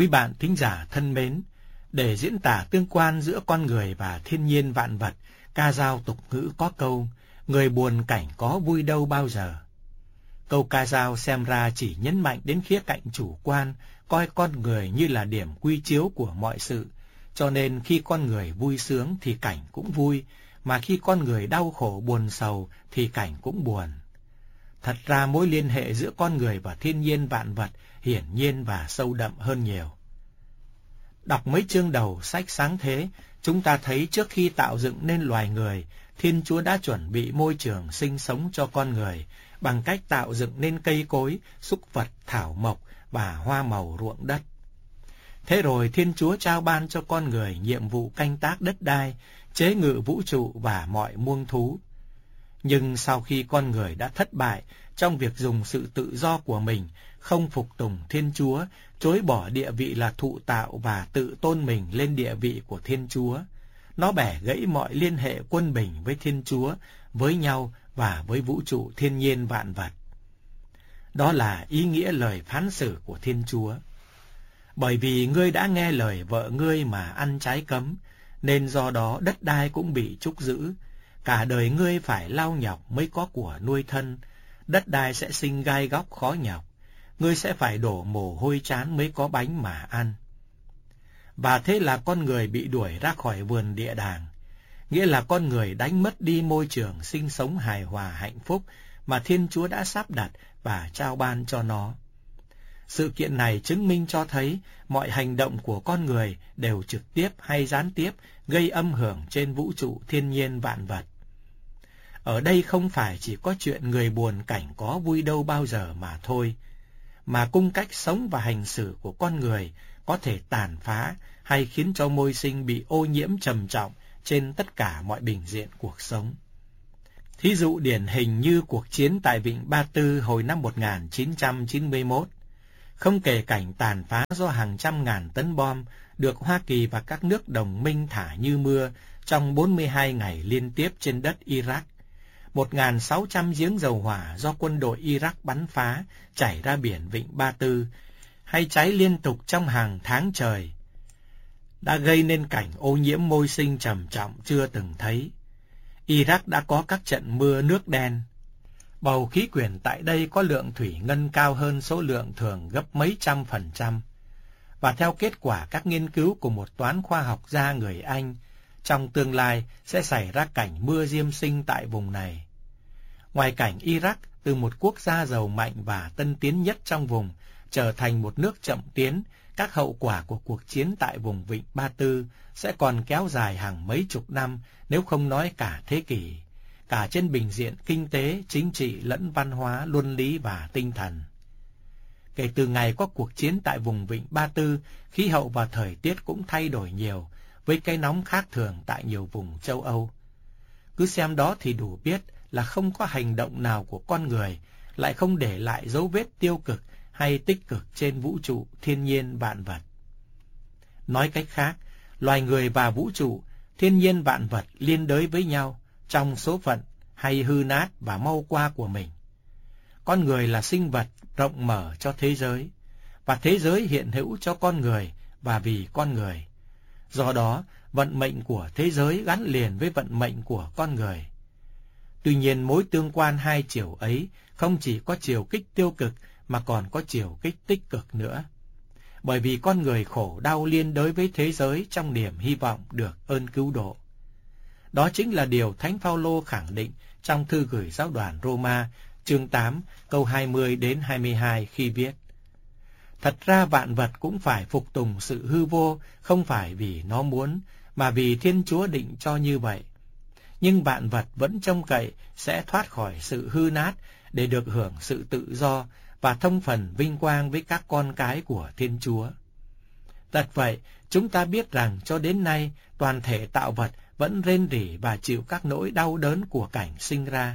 Quý bạn thính giả thân mến, để diễn tả tương quan giữa con người và thiên nhiên vạn vật, ca dao tục ngữ có câu, người buồn cảnh có vui đâu bao giờ. Câu ca dao xem ra chỉ nhấn mạnh đến khía cạnh chủ quan, coi con người như là điểm quy chiếu của mọi sự, cho nên khi con người vui sướng thì cảnh cũng vui, mà khi con người đau khổ buồn sầu thì cảnh cũng buồn. Thật ra mối liên hệ giữa con người và thiên nhiên vạn vật hiển nhiên và sâu đậm hơn nhiều. Đọc mấy chương đầu sách Sáng Thế, chúng ta thấy trước khi tạo dựng nên loài người, Thiên Chúa đã chuẩn bị môi trường sinh sống cho con người bằng cách tạo dựng nên cây cối, súc vật, thảo mộc và hoa màu ruộng đất. Thế rồi Thiên Chúa trao ban cho con người nhiệm vụ canh tác đất đai, chế ngự vũ trụ và mọi muông thú. Nhưng sau khi con người đã thất bại trong việc dùng sự tự do của mình, không phục tùng Thiên Chúa, chối bỏ địa vị là thụ tạo và tự tôn mình lên địa vị của Thiên Chúa, nó bẻ gãy mọi liên hệ quân bình với Thiên Chúa, với nhau và với vũ trụ thiên nhiên vạn vật. Đó là ý nghĩa lời phán xử của Thiên Chúa. Bởi vì ngươi đã nghe lời vợ ngươi mà ăn trái cấm, nên do đó đất đai cũng bị trúc giữ. Cả đời ngươi phải lao nhọc mới có của nuôi thân, đất đai sẽ sinh gai góc khó nhọc. Ngươi sẽ phải đổ mồ hôi trán mới có bánh mà ăn. Và thế là con người bị đuổi ra khỏi vườn địa đàng, nghĩa là con người đánh mất đi môi trường sinh sống hài hòa hạnh phúc mà Thiên Chúa đã sắp đặt và trao ban cho nó. Sự kiện này chứng minh cho thấy mọi hành động của con người đều trực tiếp hay gián tiếp gây âm hưởng trên vũ trụ thiên nhiên vạn vật. Ở đây không phải chỉ có chuyện người buồn cảnh có vui đâu bao giờ mà thôi, mà cung cách sống và hành xử của con người có thể tàn phá hay khiến cho môi sinh bị ô nhiễm trầm trọng trên tất cả mọi bình diện cuộc sống. Thí dụ điển hình như cuộc chiến tại Vịnh Ba Tư hồi năm 1991, không kể cảnh tàn phá do hàng trăm ngàn tấn bom được Hoa Kỳ và các nước đồng minh thả như mưa trong 42 ngày liên tiếp trên đất Iraq, 1.600 giếng dầu hỏa do quân đội Iraq bắn phá chảy ra biển Vịnh Ba Tư, hay cháy liên tục trong hàng tháng trời, đã gây nên cảnh ô nhiễm môi sinh trầm trọng chưa từng thấy. Iraq đã có các trận mưa nước đen. Bầu khí quyển tại đây có lượng thủy ngân cao hơn số lượng thường gấp mấy trăm%. Và theo kết quả các nghiên cứu của một toán khoa học gia người Anh, trong tương lai sẽ xảy ra cảnh mưa diêm sinh tại vùng này. Ngoài cảnh Iraq từ một quốc gia giàu mạnh và tân tiến nhất trong vùng trở thành một nước chậm tiến, các hậu quả của cuộc chiến tại vùng Vịnh Ba Tư sẽ còn kéo dài hàng mấy chục năm, nếu không nói cả thế kỷ, cả trên bình diện kinh tế, chính trị lẫn văn hóa, luân lý và tinh thần. Kể từ ngày có cuộc chiến tại vùng Vịnh Ba Tư, khí hậu và thời tiết cũng thay đổi nhiều, với cái nóng khác thường tại nhiều vùng châu Âu. Cứ xem đó thì đủ biết là không có hành động nào của con người lại không để lại dấu vết tiêu cực hay tích cực trên vũ trụ thiên nhiên vạn vật. Nói cách khác, loài người và vũ trụ, thiên nhiên vạn vật liên đới với nhau trong số phận hay hư nát và mau qua của mình. Con người là sinh vật rộng mở cho thế giới, và thế giới hiện hữu cho con người và vì con người. Do đó, vận mệnh của thế giới gắn liền với vận mệnh của con người. Tuy nhiên, mối tương quan hai chiều ấy không chỉ có chiều kích tiêu cực mà còn có chiều kích tích cực nữa. Bởi vì con người khổ đau liên đới với thế giới trong niềm hy vọng được ơn cứu độ. Đó chính là điều Thánh Phaolô khẳng định trong thư gửi giáo đoàn Roma, chương 8, câu 20 đến 22 khi viết: Thật ra vạn vật cũng phải phục tùng sự hư vô, không phải vì nó muốn, mà vì Thiên Chúa định cho như vậy. Nhưng vạn vật vẫn trông cậy sẽ thoát khỏi sự hư nát để được hưởng sự tự do và thông phần vinh quang với các con cái của Thiên Chúa. Thật vậy, chúng ta biết rằng cho đến nay toàn thể tạo vật vẫn rên rỉ và chịu các nỗi đau đớn của cảnh sinh ra.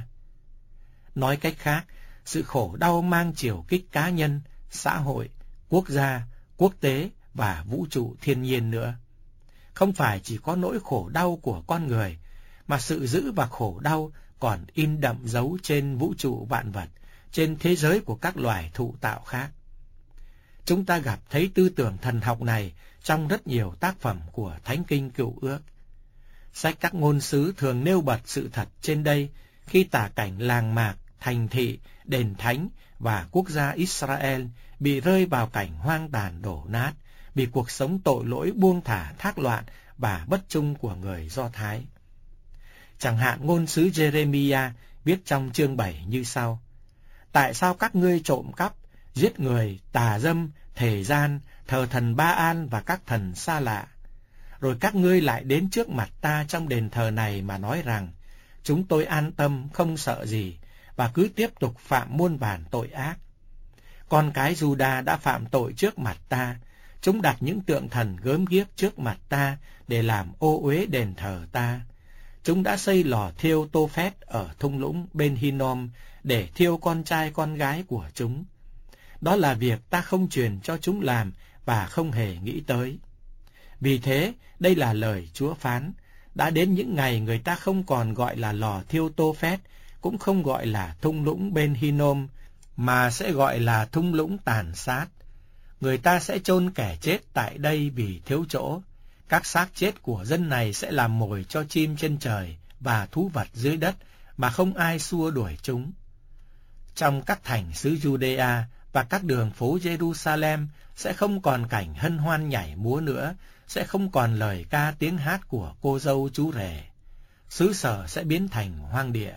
Nói cách khác, sự khổ đau mang chiều kích cá nhân, xã hội, quốc gia, quốc tế và vũ trụ thiên nhiên nữa. Không phải chỉ có nỗi khổ đau của con người, mà sự dữ và khổ đau còn in đậm dấu trên vũ trụ vạn vật, trên thế giới của các loài thụ tạo khác. Chúng ta gặp thấy tư tưởng thần học này trong rất nhiều tác phẩm của Thánh Kinh Cựu Ước. Sách các ngôn sứ thường nêu bật sự thật trên đây khi tả cảnh làng mạc, thành thị, đền thánh và quốc gia Israel bị rơi vào cảnh hoang tàn đổ nát vì cuộc sống tội lỗi buông thả thác loạn và bất trung của người Do Thái. Chẳng hạn ngôn sứ Jeremiah viết trong chương 7 như sau: Tại sao các ngươi trộm cắp, giết người, tà dâm, thề gian, thờ thần Ba-an và các thần xa lạ? Rồi các ngươi lại đến trước mặt ta trong đền thờ này mà nói rằng, chúng tôi an tâm, không sợ gì, và cứ tiếp tục phạm muôn vàn tội ác. Con cái Giuđa đã phạm tội trước mặt ta, chúng đặt những tượng thần gớm ghiếc trước mặt ta để làm ô uế đền thờ ta. Chúng đã xây lò thiêu Tô-phét ở thung lũng Ben Hinnom để thiêu con trai con gái của chúng. Đó là việc ta không truyền cho chúng làm và không hề nghĩ tới. Vì thế, đây là lời Chúa phán, đã đến những ngày người ta không còn gọi là lò thiêu Tô-phét, cũng không gọi là thung lũng Ben Hinnom, mà sẽ gọi là thung lũng tàn sát. Người ta sẽ chôn kẻ chết tại đây vì thiếu chỗ. Các xác chết của dân này sẽ làm mồi cho chim trên trời và thú vật dưới đất, mà không ai xua đuổi chúng. Trong các thành xứ Judea và các đường phố Jerusalem sẽ không còn cảnh hân hoan nhảy múa nữa, sẽ không còn lời ca tiếng hát của cô dâu chú rể. Xứ sở sẽ biến thành hoang địa.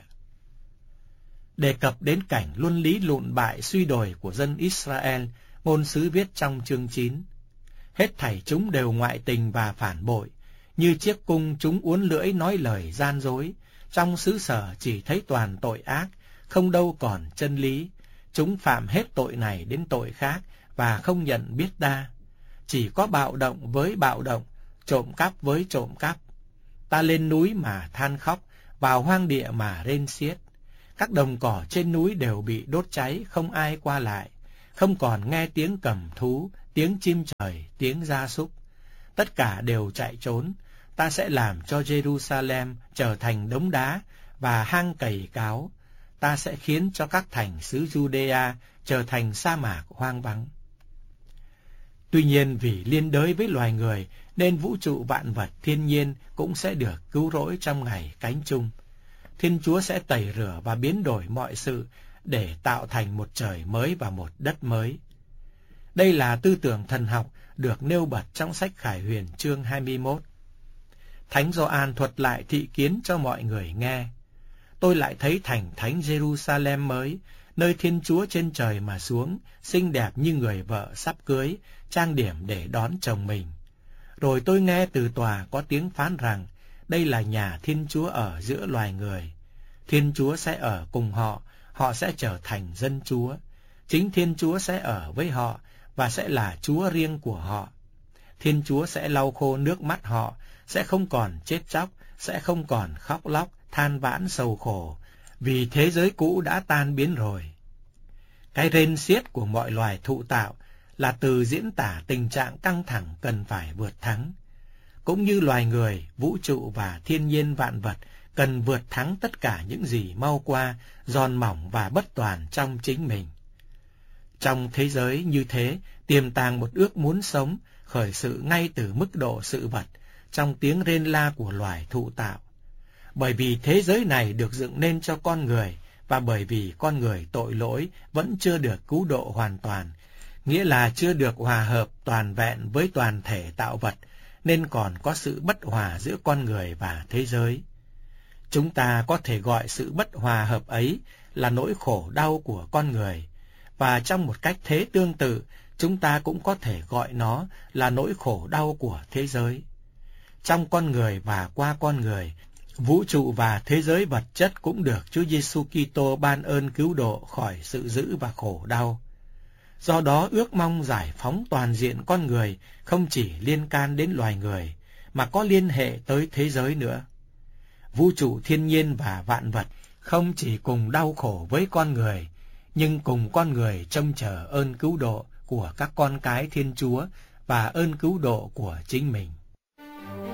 Đề cập đến cảnh luân lý lụn bại suy đồi của dân Israel, ngôn sứ viết trong chương 9: Hết thảy chúng đều ngoại tình và phản bội, như chiếc cung chúng uốn lưỡi nói lời gian dối, trong xứ sở chỉ thấy toàn tội ác, không đâu còn chân lý. Chúng phạm hết tội này đến tội khác và không nhận biết ta. Chỉ có bạo động với bạo động, trộm cắp với trộm cắp. Ta lên núi mà than khóc, vào hoang địa mà rên xiết. Các đồng cỏ trên núi đều bị đốt cháy, không ai qua lại. Không còn nghe tiếng cầm thú, tiếng chim trời, tiếng gia súc. Tất cả đều chạy trốn. Ta sẽ làm cho Jerusalem trở thành đống đá và hang cày cáo. Ta sẽ khiến cho các thành xứ Judea trở thành sa mạc hoang vắng. Tuy nhiên vì liên đới với loài người nên vũ trụ vạn vật thiên nhiên cũng sẽ được cứu rỗi trong ngày cánh chung. Thiên Chúa sẽ tẩy rửa và biến đổi mọi sự để tạo thành một trời mới và một đất mới. Đây là tư tưởng thần học được nêu bật trong sách Khải Huyền chương 21. Thánh Gioan thuật lại thị kiến cho mọi người nghe. Tôi lại thấy thành thánh Jerusalem mới, nơi Thiên Chúa trên trời mà xuống, xinh đẹp như người vợ sắp cưới, trang điểm để đón chồng mình. Rồi tôi nghe từ tòa có tiếng phán rằng, đây là nhà Thiên Chúa ở giữa loài người. Thiên Chúa sẽ ở cùng họ, họ sẽ trở thành dân Chúa. Chính Thiên Chúa sẽ ở với họ và sẽ là Chúa riêng của họ. Thiên Chúa sẽ lau khô nước mắt họ, sẽ không còn chết chóc, sẽ không còn khóc lóc, than vãn sầu khổ, vì thế giới cũ đã tan biến rồi. Cái rên xiết của mọi loài thụ tạo là từ diễn tả tình trạng căng thẳng cần phải vượt thắng. Cũng như loài người, vũ trụ và thiên nhiên vạn vật cần vượt thắng tất cả những gì mau qua, giòn mỏng và bất toàn trong chính mình. Trong thế giới như thế, tiềm tàng một ước muốn sống, khởi sự ngay từ mức độ sự vật, trong tiếng rên la của loài thụ tạo. Bởi vì thế giới này được dựng nên cho con người, và bởi vì con người tội lỗi vẫn chưa được cứu độ hoàn toàn, nghĩa là chưa được hòa hợp toàn vẹn với toàn thể tạo vật, nên còn có sự bất hòa giữa con người và thế giới. Chúng ta có thể gọi sự bất hòa hợp ấy là nỗi khổ đau của con người, và trong một cách thế tương tự, chúng ta cũng có thể gọi nó là nỗi khổ đau của thế giới. Trong con người và qua con người, vũ trụ và thế giới vật chất cũng được Chúa Giêsu Kitô ban ơn cứu độ khỏi sự dữ và khổ đau. Do đó ước mong giải phóng toàn diện con người không chỉ liên can đến loài người, mà có liên hệ tới thế giới nữa. Vũ trụ thiên nhiên và vạn vật không chỉ cùng đau khổ với con người, nhưng cùng con người trông chờ ơn cứu độ của các con cái Thiên Chúa và ơn cứu độ của chính mình.